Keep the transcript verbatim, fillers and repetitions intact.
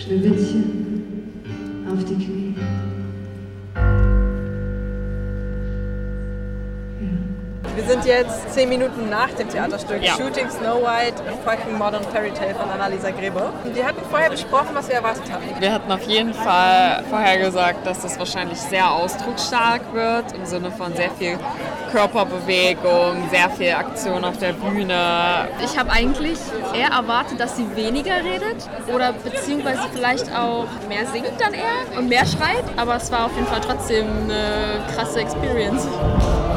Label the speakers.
Speaker 1: Schneewittchen auf die Knie.
Speaker 2: Wir sind jetzt zehn Minuten nach dem Theaterstück
Speaker 3: Ja.
Speaker 2: Shooting Snow White, a fucking modern fairy tale von Annalisa Grebe. Wir hatten vorher besprochen, was wir erwartet haben.
Speaker 3: Wir hatten auf jeden Fall vorher gesagt, dass es wahrscheinlich sehr ausdrucksstark wird, im Sinne von sehr viel Körperbewegung, sehr viel Aktion auf der Bühne.
Speaker 4: Ich habe eigentlich eher erwartet, dass sie weniger redet oder beziehungsweise vielleicht auch mehr singt dann eher und mehr schreit, aber es war auf jeden Fall trotzdem eine krasse Experience.